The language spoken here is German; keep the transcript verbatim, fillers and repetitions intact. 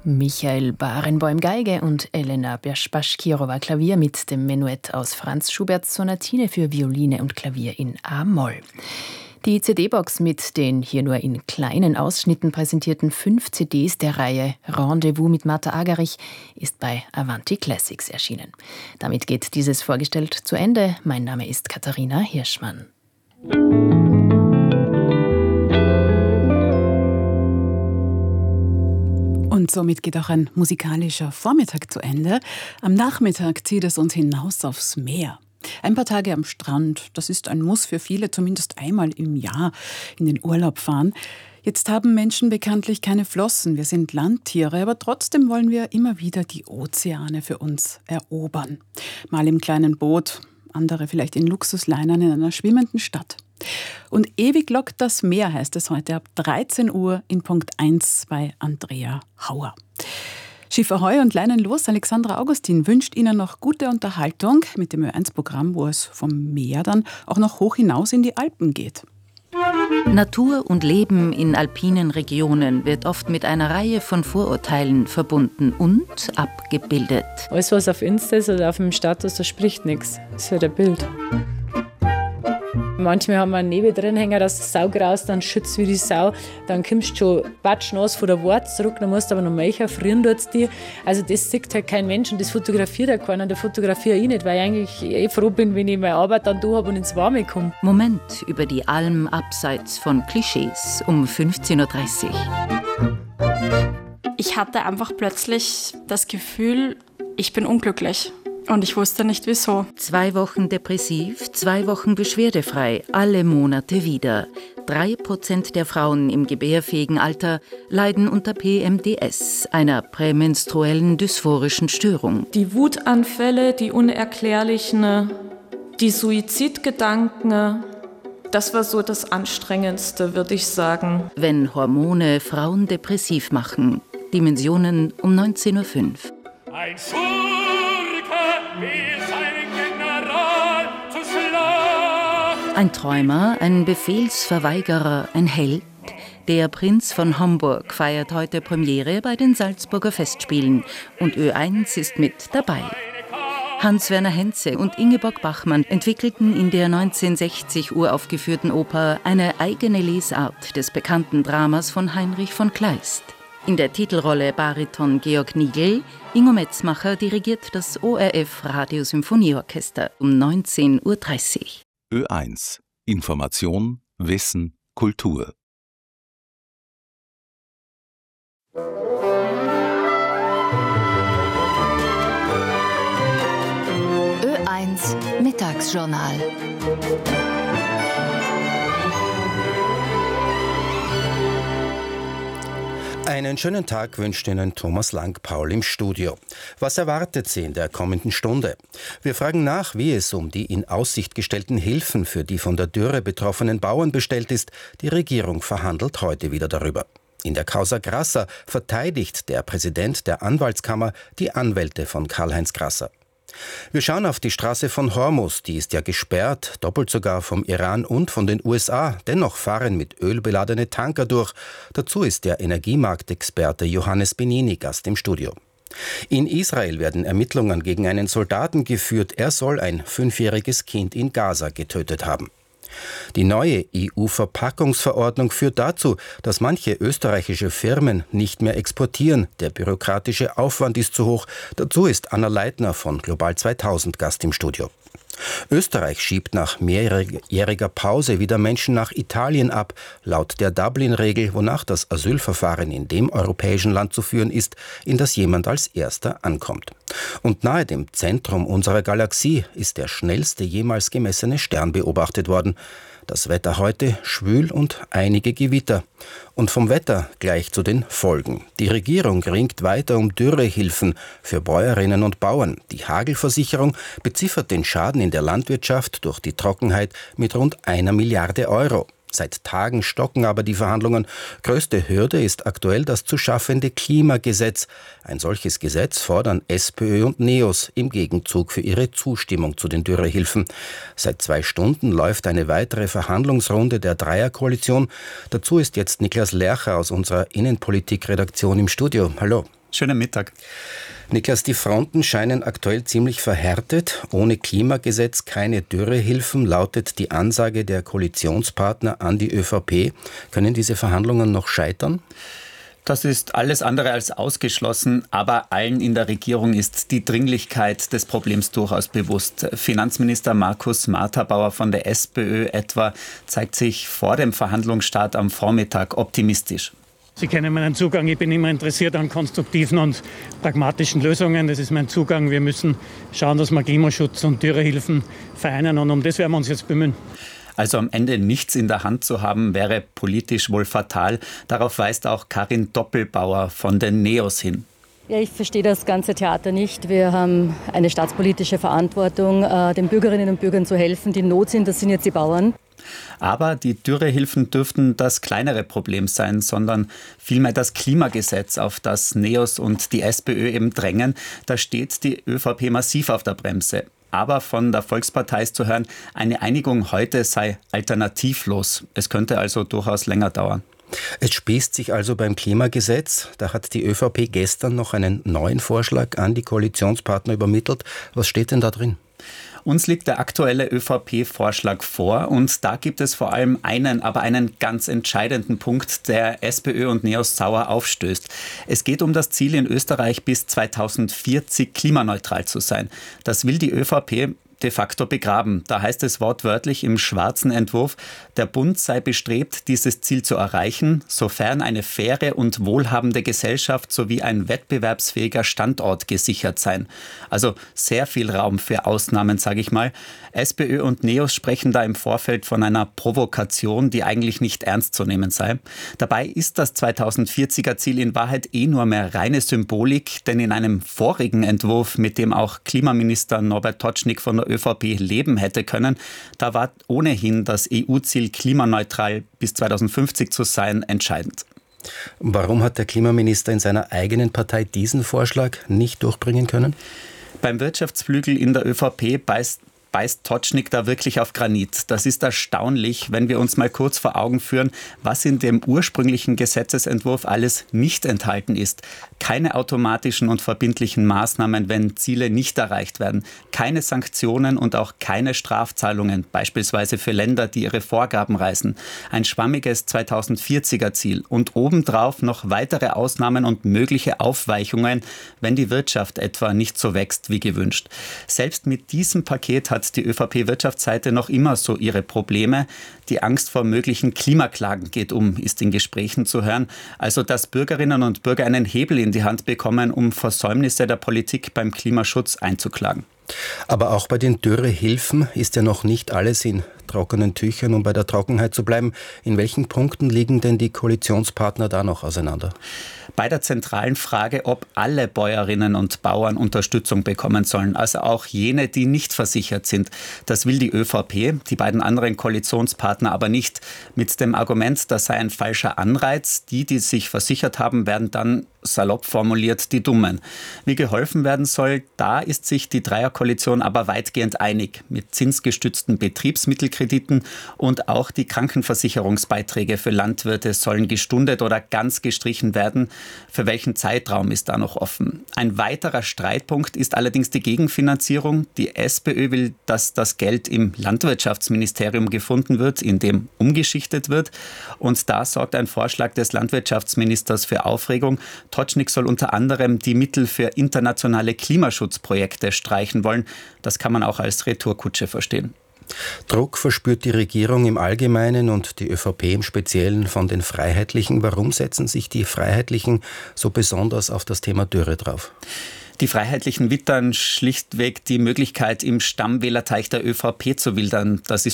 Michael Barenboim Geige und Elena Bashkirova Klavier mit dem Menuett aus Franz Schuberts Sonatine für Violine und Klavier in A-Moll. Die C D-Box mit den hier nur in kleinen Ausschnitten präsentierten fünf C Ds der Reihe Rendezvous mit Martha Agerich ist bei Avanti Classics erschienen. Damit geht dieses Vorgestellt zu Ende. Mein Name ist Katharina Hirschmann. Und somit geht auch ein musikalischer Vormittag zu Ende. Am Nachmittag zieht es uns hinaus aufs Meer. Ein paar Tage am Strand, das ist ein Muss für viele, zumindest einmal im Jahr in den Urlaub fahren. Jetzt haben Menschen bekanntlich keine Flossen, wir sind Landtiere, aber trotzdem wollen wir immer wieder die Ozeane für uns erobern. Mal im kleinen Boot, andere vielleicht in Luxuslinern in einer schwimmenden Stadt. Und ewig lockt das Meer, heißt es heute ab dreizehn Uhr in Punkt eins bei Andrea Hauer. Schiff Ahoi und Leinen los, Alexandra Augustin wünscht Ihnen noch gute Unterhaltung mit dem Ö eins Programm, wo es vom Meer dann auch noch hoch hinaus in die Alpen geht. Natur und Leben in alpinen Regionen wird oft mit einer Reihe von Vorurteilen verbunden und abgebildet. Alles, was auf Insta ist oder auf dem Status, das spricht nichts. Das ist halt ein Bild. Manchmal haben wir einen Nebel drin hängen, dass das Sau graust, dann schützt wie die Sau. Dann kommst du schon batschnass von der Wart zurück, dann musst du aber noch Milch frieren tut's dir. Also das sieht halt kein Mensch und das fotografiert auch keiner. Das fotografiere ich nicht, weil ich eigentlich eh froh bin, wenn ich meine Arbeit dann da habe und ins Warme komme. Moment über die Alm abseits von Klischees um fünfzehn Uhr dreißig. Ich hatte einfach plötzlich das Gefühl, ich bin unglücklich. Und ich wusste nicht, wieso. Zwei Wochen depressiv, zwei Wochen beschwerdefrei, alle Monate wieder. Drei Prozent der Frauen im gebärfähigen Alter leiden unter P M D S, einer prämenstruellen dysphorischen Störung. Die Wutanfälle, die unerklärlichen, die Suizidgedanken, das war so das Anstrengendste, würde ich sagen. Wenn Hormone Frauen depressiv machen. Dimensionen um neunzehn Uhr fünf. Ein wie sein General zu Schlacht. Ein Träumer, ein Befehlsverweigerer, ein Held. Der Prinz von Homburg feiert heute Premiere bei den Salzburger Festspielen und Ö eins ist mit dabei. Hans-Werner Henze und Ingeborg Bachmann entwickelten in der neunzehnhundertsechzig uraufgeführten Oper eine eigene Lesart des bekannten Dramas von Heinrich von Kleist. In der Titelrolle Bariton Georg Nigel, Ingo Metzmacher dirigiert das O R F Radiosymphonieorchester um neunzehn Uhr dreißig. Ö eins. Information, Wissen, Kultur. Ö eins Mittagsjournal. Einen schönen Tag wünscht Ihnen Thomas Lang-Paul im Studio. Was erwartet Sie in der kommenden Stunde? Wir fragen nach, wie es um die in Aussicht gestellten Hilfen für die von der Dürre betroffenen Bauern bestellt ist. Die Regierung verhandelt heute wieder darüber. In der Causa Grasser verteidigt der Präsident der Anwaltskammer die Anwälte von Karl-Heinz Grasser. Wir schauen auf die Straße von Hormuz, die ist ja gesperrt, doppelt sogar vom Iran und von den U S A. Dennoch fahren mit Öl beladene Tanker durch. Dazu ist der Energiemarktexperte Johannes Benini Gast im Studio. In Israel werden Ermittlungen gegen einen Soldaten geführt. Er soll ein fünfjähriges Kind in Gaza getötet haben. Die neue E U-Verpackungsverordnung führt dazu, dass manche österreichische Firmen nicht mehr exportieren. Der bürokratische Aufwand ist zu hoch. Dazu ist Anna Leitner von Global zweitausend Gast im Studio. Österreich schiebt nach mehrjähriger Pause wieder Menschen nach Italien ab, laut der Dublin-Regel, wonach das Asylverfahren in dem europäischen Land zu führen ist, in das jemand als Erster ankommt. Und nahe dem Zentrum unserer Galaxie ist der schnellste jemals gemessene Stern beobachtet worden. Das Wetter heute schwül und einige Gewitter. Und vom Wetter gleich zu den Folgen. Die Regierung ringt weiter um Dürrehilfen für Bäuerinnen und Bauern. Die Hagelversicherung beziffert den Schaden in der Landwirtschaft durch die Trockenheit mit rund einer Milliarde Euro. Seit Tagen stocken aber die Verhandlungen. Größte Hürde ist aktuell das zu schaffende Klimagesetz. Ein solches Gesetz fordern SPÖ und NEOS im Gegenzug für ihre Zustimmung zu den Dürrehilfen. Seit zwei Stunden läuft eine weitere Verhandlungsrunde der Dreierkoalition. Dazu ist jetzt Niklas Lercher aus unserer Innenpolitikredaktion im Studio. Hallo. Schönen Mittag. Niklas, die Fronten scheinen aktuell ziemlich verhärtet. Ohne Klimagesetz keine Dürrehilfen, lautet die Ansage der Koalitionspartner an die ÖVP. Können diese Verhandlungen noch scheitern? Das ist alles andere als ausgeschlossen, aber allen in der Regierung ist die Dringlichkeit des Problems durchaus bewusst. Finanzminister Markus Marthabauer von der SPÖ etwa zeigt sich vor dem Verhandlungsstart am Vormittag optimistisch. Sie kennen meinen Zugang, ich bin immer interessiert an konstruktiven und pragmatischen Lösungen. Das ist mein Zugang. Wir müssen schauen, dass wir Klimaschutz und Dürrehilfen vereinen und um das werden wir uns jetzt bemühen. Also am Ende nichts in der Hand zu haben, wäre politisch wohl fatal. Darauf weist auch Karin Doppelbauer von den NEOS hin. Ja, ich verstehe das ganze Theater nicht. Wir haben eine staatspolitische Verantwortung, den Bürgerinnen und Bürgern zu helfen, die in Not sind. Das sind jetzt die Bauern. Aber die Dürrehilfen dürften das kleinere Problem sein, sondern vielmehr das Klimagesetz, auf das NEOS und die SPÖ eben drängen. Da steht die ÖVP massiv auf der Bremse. Aber von der Volkspartei ist zu hören, eine Einigung heute sei alternativlos. Es könnte also durchaus länger dauern. Es spießt sich also beim Klimagesetz. Da hat die ÖVP gestern noch einen neuen Vorschlag an die Koalitionspartner übermittelt. Was steht denn da drin? Uns liegt der aktuelle ÖVP-Vorschlag vor und da gibt es vor allem einen, aber einen ganz entscheidenden Punkt, der SPÖ und NEOS sauer aufstößt. Es geht um das Ziel, in Österreich bis zweitausendvierzig klimaneutral zu sein. Das will die ÖVP de facto begraben. Da heißt es wortwörtlich im schwarzen Entwurf, der Bund sei bestrebt, dieses Ziel zu erreichen, sofern eine faire und wohlhabende Gesellschaft sowie ein wettbewerbsfähiger Standort gesichert seien. Also sehr viel Raum für Ausnahmen, sage ich mal. SPÖ und NEOS sprechen da im Vorfeld von einer Provokation, die eigentlich nicht ernst zu nehmen sei. Dabei ist das zweitausendvierziger Ziel in Wahrheit eh nur mehr reine Symbolik, denn in einem vorigen Entwurf, mit dem auch Klimaminister Norbert Totschnig von der ÖVP leben hätte können, da war ohnehin das E U-Ziel klimaneutral bis zweitausendfünfzig zu sein entscheidend. Warum hat der Klimaminister in seiner eigenen Partei diesen Vorschlag nicht durchbringen können? Beim Wirtschaftsflügel in der ÖVP beißt beißt Totschnig da wirklich auf Granit. Das ist erstaunlich, wenn wir uns mal kurz vor Augen führen, was in dem ursprünglichen Gesetzesentwurf alles nicht enthalten ist. Keine automatischen und verbindlichen Maßnahmen, wenn Ziele nicht erreicht werden. Keine Sanktionen und auch keine Strafzahlungen, beispielsweise für Länder, die ihre Vorgaben reißen. Ein schwammiges zweitausendvierziger Ziel und obendrauf noch weitere Ausnahmen und mögliche Aufweichungen, wenn die Wirtschaft etwa nicht so wächst wie gewünscht. Selbst mit diesem Paket hat die ÖVP-Wirtschaftsseite noch immer so ihre Probleme. Die Angst vor möglichen Klimaklagen geht um, ist in Gesprächen zu hören. Also, dass Bürgerinnen und Bürger einen Hebel in die Hand bekommen, um Versäumnisse der Politik beim Klimaschutz einzuklagen. Aber auch bei den Dürrehilfen ist ja noch nicht alles in trockenen Tüchern, um bei der Trockenheit zu bleiben. In welchen Punkten liegen denn die Koalitionspartner da noch auseinander? Bei der zentralen Frage, ob alle Bäuerinnen und Bauern Unterstützung bekommen sollen, also auch jene, die nicht versichert sind. Das will die ÖVP, die beiden anderen Koalitionspartner aber nicht. Mit dem Argument, das sei ein falscher Anreiz. Die, die sich versichert haben, werden dann salopp formuliert die Dummen. Wie geholfen werden soll, da ist sich die Dreierkoalition aber weitgehend einig. Mit zinsgestützten Betriebsmittelkrediten und auch die Krankenversicherungsbeiträge für Landwirte sollen gestundet oder ganz gestrichen werden. Für welchen Zeitraum ist da noch offen? Ein weiterer Streitpunkt ist allerdings die Gegenfinanzierung. Die SPÖ will, dass das Geld im Landwirtschaftsministerium gefunden wird, in dem umgeschichtet wird. Und da sorgt ein Vorschlag des Landwirtschaftsministers für Aufregung. Totschnig soll unter anderem die Mittel für internationale Klimaschutzprojekte streichen wollen. Das kann man auch als Retourkutsche verstehen. Druck verspürt die Regierung im Allgemeinen und die ÖVP im Speziellen von den Freiheitlichen. Warum setzen sich die Freiheitlichen so besonders auf das Thema Dürre drauf? Die Freiheitlichen wittern schlichtweg die Möglichkeit, im Stammwählerteich der ÖVP zu wildern. Das ist